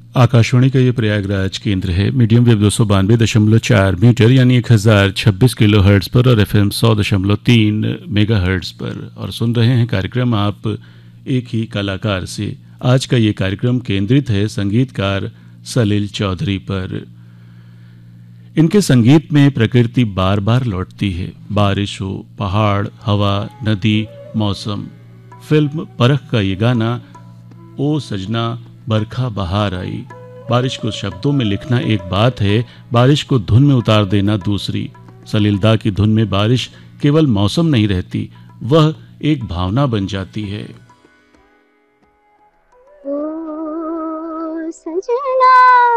आकाशवाणी का ये प्रयागराज केंद्र है। मीडियम वेव 292.4 मीटर यानी 1026 किलो हर्ट्ज पर और FM 100.3 मेगा हर्ट्ज पर, और सुन रहे हैं कार्यक्रम आप एक ही कलाकार से। आज का ये कार्यक्रम केंद्रित है संगीतकार सलील चौधरी पर। इनके संगीत में प्रकृति बार बार लौटती है। बारिश हो, पहाड़, हवा, नदी, मौसम। फिल्म परख का ये गाना ओ सजना बरखा बहार आई। बारिश को शब्दों में लिखना एक बात है, बारिश को धुन में उतार देना दूसरी। सलील दा की धुन में बारिश केवल मौसम नहीं रहती, वह एक भावना बन जाती है।